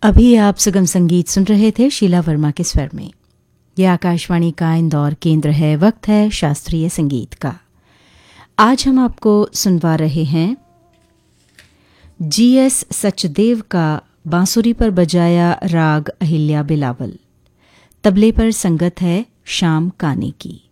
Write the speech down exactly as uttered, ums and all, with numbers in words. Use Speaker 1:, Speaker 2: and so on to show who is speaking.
Speaker 1: अभी आप सुगम संगीत सुन रहे थे शीला वर्मा के स्वर में। यह आकाशवाणी का इंदौर केंद्र है। वक्त है शास्त्रीय संगीत का। आज हम आपको सुनवा रहे हैं जी एस सचदेव का बांसुरी पर बजाया राग अहिल्या बिलावल। तबले पर संगत है श्याम काने की।